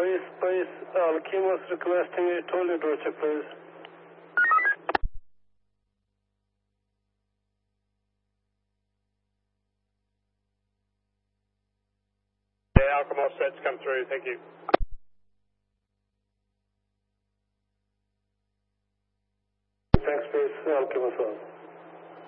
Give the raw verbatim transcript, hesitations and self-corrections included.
Police, police, Alkimos requesting a toll door check, please. Yeah, Alkimos sets come through, thank you. Thanks, please, Alkimos one.